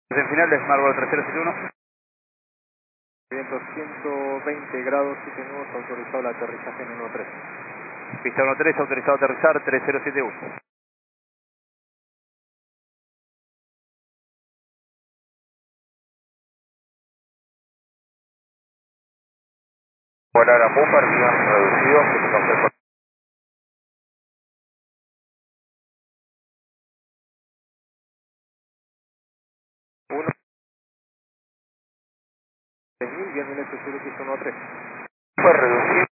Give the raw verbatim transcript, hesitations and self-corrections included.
En final de Smart tres cero siete uno. Viento ciento veinte grados, siete nudos, autorizado el aterrizaje en uno tres. Pista uno tres, autorizado a aterrizar tres cero siete uno. Volar a Mupar, bien reducido, que se conserva. uno, tres mil, bien, L S Sur X uno tres. Fue reducido.